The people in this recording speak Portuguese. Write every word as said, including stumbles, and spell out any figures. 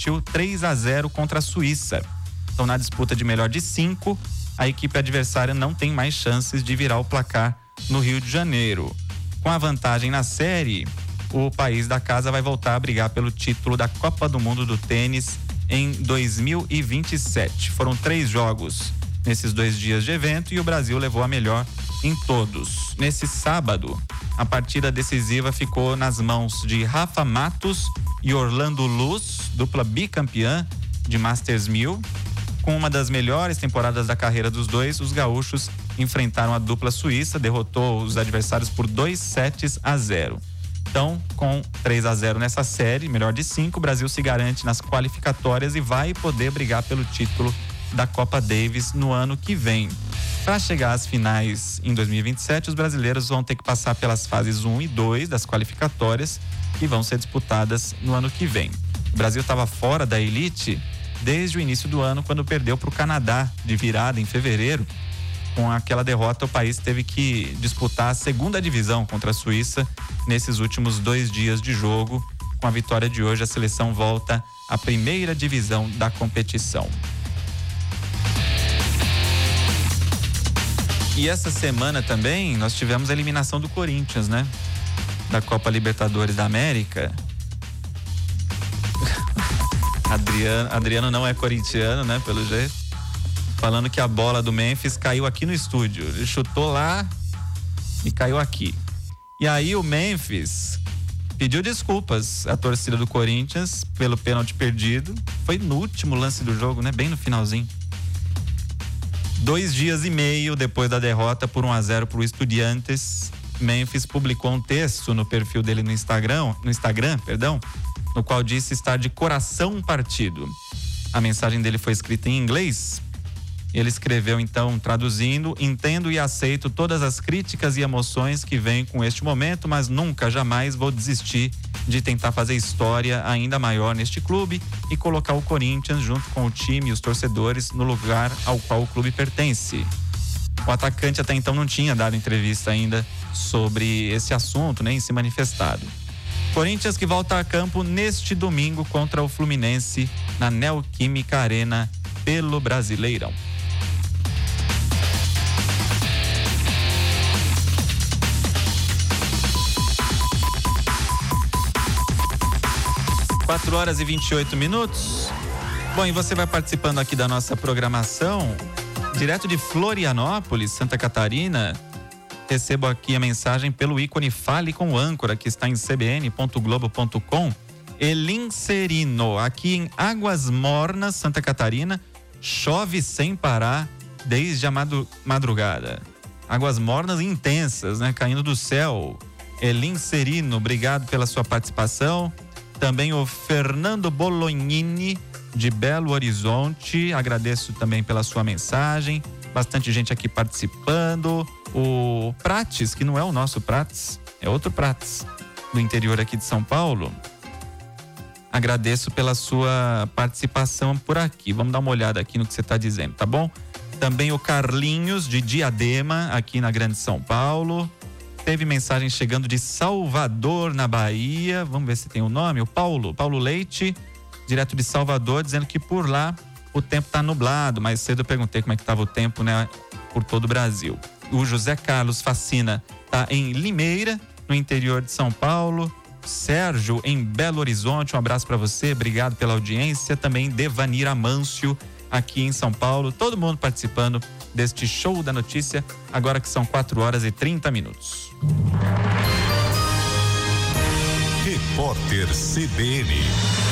perfil três a zero contra a Suíça. Então, na disputa de melhor de cinco, a equipe adversária não tem mais chances de virar o placar no Rio de Janeiro. Com a vantagem na série, o país da casa vai voltar a brigar pelo título da Copa do Mundo do Tênis em dois mil e vinte e sete. Foram três jogos nesses dois dias de evento e o Brasil levou a melhor em todos. Nesse sábado, a partida decisiva ficou nas mãos de Rafa Matos e Orlando Luz, dupla bicampeã de Masters mil. Com uma das melhores temporadas da carreira dos dois, os gaúchos enfrentaram a dupla suíça, derrotou os adversários por dois sets a zero. Então, com três a zero nessa série, melhor de cinco, o Brasil se garante nas qualificatórias e vai poder brigar pelo título da Copa Davis no ano que vem. Para chegar às finais em dois mil e vinte e sete, os brasileiros vão ter que passar pelas fases um e dois das qualificatórias, que vão ser disputadas no ano que vem. O Brasil estava fora da elite desde o início do ano, quando perdeu para o Canadá de virada em fevereiro. Com aquela derrota, o país teve que disputar a segunda divisão contra a Suíça nesses últimos dois dias de jogo. Com a vitória de hoje, a seleção volta à primeira divisão da competição. E essa semana também nós tivemos a eliminação do Corinthians, né? Da Copa Libertadores da América. Adriano, Adriano não é corintiano, né? Pelo jeito. Falando que a bola do Memphis caiu aqui no estúdio. Ele chutou lá e caiu aqui. E aí o Memphis pediu desculpas à torcida do Corinthians pelo pênalti perdido. Foi no último lance do jogo, né? Bem no finalzinho. Dois dias e meio depois da derrota por um a zero para o Estudiantes, Memphis publicou um texto no perfil dele no Instagram, no Instagram, perdão, no qual disse estar de coração partido. A mensagem dele foi escrita em inglês. Ele escreveu então, traduzindo: entendo e aceito todas as críticas e emoções que vêm com este momento, mas nunca, jamais vou desistir de tentar fazer história ainda maior neste clube e colocar o Corinthians junto com o time e os torcedores no lugar ao qual o clube pertence. O atacante até então não tinha dado entrevista ainda sobre esse assunto, nem se manifestado. Corinthians que volta a campo neste domingo contra o Fluminense na Neoquímica Arena pelo Brasileirão. quatro horas e vinte e oito minutos. Bom, e você vai participando aqui da nossa programação, direto de Florianópolis, Santa Catarina. Recebo aqui a mensagem pelo ícone Fale com o Âncora, que está em c b n ponto globo ponto com. Elin Serino, aqui em Águas Mornas, Santa Catarina, chove sem parar desde a madrugada. Águas mornas intensas, né? Caindo do céu. Elin Serino, obrigado pela sua participação. Também o Fernando Bolognini, de Belo Horizonte, agradeço também pela sua mensagem. Bastante gente aqui participando. O Prates, que não é o nosso Prates, é outro Prates, do interior aqui de São Paulo. Agradeço pela sua participação por aqui. Vamos dar uma olhada aqui no que você está dizendo, tá bom? Também o Carlinhos, de Diadema, aqui na Grande São Paulo. Teve mensagem chegando de Salvador, na Bahia. Vamos ver se tem o nome. O Paulo, Paulo Leite, direto de Salvador, dizendo que por lá o tempo tá nublado. Mais cedo eu perguntei como é que estava o tempo, né, por todo o Brasil. O José Carlos Facina tá em Limeira, no interior de São Paulo. Sérgio, em Belo Horizonte, um abraço para você, obrigado pela audiência. Também Devanir Amâncio, aqui em São Paulo. Todo mundo participando deste show da notícia, agora que são quatro horas e trinta minutos. Repórter C B N.